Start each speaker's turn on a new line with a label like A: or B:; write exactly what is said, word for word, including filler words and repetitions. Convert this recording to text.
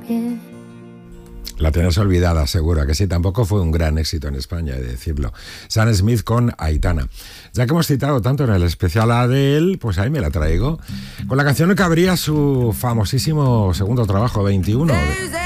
A: bien.
B: La tenés olvidada, seguro, que sí, tampoco fue un gran éxito en España, he de decirlo. Sam Smith con Aitana. Ya que hemos citado tanto en el especial a Adele, pues ahí me la traigo. Con la canción que abría su famosísimo segundo trabajo, veintiuno.